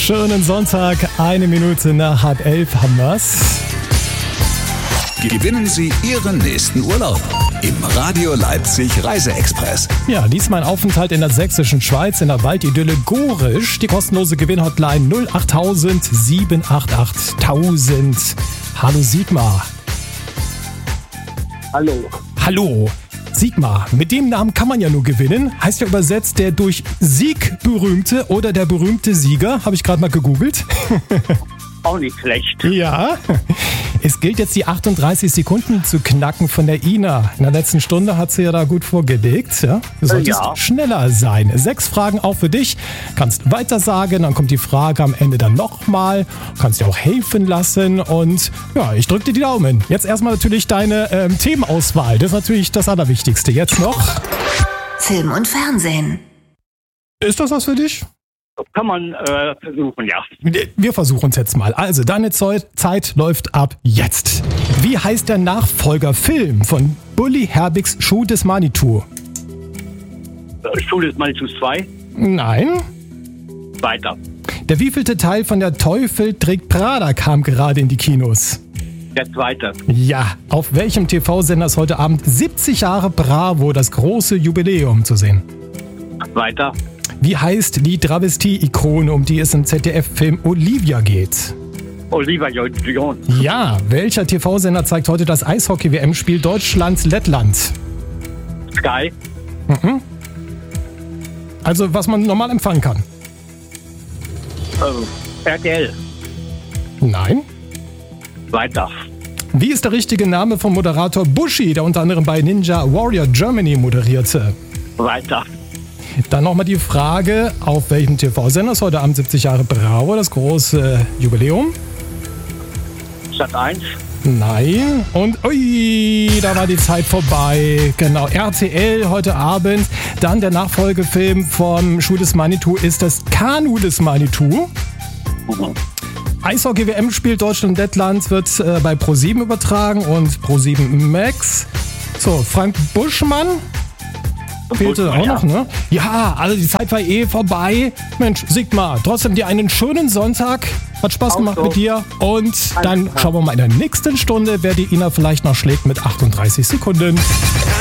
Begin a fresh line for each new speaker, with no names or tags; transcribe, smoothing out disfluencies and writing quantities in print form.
Schönen Sonntag, 1 Minute nach 10:30 haben wir's.
Gewinnen Sie Ihren nächsten Urlaub im Radio Leipzig Reise-Express.
Ja, diesmal ein Aufenthalt in der sächsischen Schweiz in der Waldidylle Gorisch. Die kostenlose Gewinnhotline 08000 788 1000. Hallo Sigmar.
Hallo.
Hallo. Sigmar, mit dem Namen kann man ja nur gewinnen. Heißt ja übersetzt der durch Sieg berühmte oder der berühmte Sieger. Habe ich gerade mal gegoogelt.
Auch nicht schlecht.
Ja, es gilt jetzt die 38 Sekunden zu knacken von der Ina. In der letzten Stunde hat sie ja da gut vorgelegt. Ja? Du solltest schneller sein. 6 Fragen auch für dich. Kannst weiter sagen, dann kommt die Frage am Ende dann nochmal. Kannst dir auch helfen lassen und ja, ich drücke dir die Daumen. Jetzt erstmal natürlich deine Themenauswahl. Das ist natürlich das Allerwichtigste. Jetzt noch
Film und Fernsehen.
Ist das was für dich?
Kann man versuchen, ja.
Wir versuchen es jetzt mal. Also, deine Zeit läuft ab jetzt. Wie heißt der Nachfolgerfilm von Bully Herbigs Schuh des Manitou?
Schuh des Manitou 2.
Nein.
Weiter.
Der wievielte Teil von Der Teufel trägt Prada kam gerade in die Kinos?
Der zweite.
Ja. Auf welchem TV-Sender ist heute Abend 70 Jahre Bravo, das große Jubiläum, zu sehen?
Weiter.
Wie heißt die Travestie-Ikone, um die es im ZDF-Film Olivia geht?
Oliver John.
Ja. Welcher TV-Sender zeigt heute das Eishockey-WM-Spiel Deutschland-Lettland?
Sky.
Also, was man normal empfangen kann.
RTL.
Nein.
Weiter.
Wie ist der richtige Name vom Moderator Buschi, der unter anderem bei Ninja Warrior Germany moderierte?
Weiter.
Dann nochmal die Frage, auf welchem TV-Sender ist heute Abend 70 Jahre Bravo, das große Jubiläum?
Sat 1.
Nein. Und ui, da war die Zeit vorbei. Genau, RTL heute Abend. Dann der Nachfolgefilm vom Schuh des Manitou ist das Kanu des Manitou. Eishockey-WM-Spiel Deutschland-Lettland wird bei Pro7 übertragen und Pro7 Max. So, Frank Buschmann. Fehlte auch noch, ne? Ja, also die Zeit war vorbei. Mensch, Sigmar, trotzdem dir einen schönen Sonntag. Hat Spaß gemacht mit dir. Und dann schauen wir mal in der nächsten Stunde, wer die Ina vielleicht noch schlägt mit 38 Sekunden.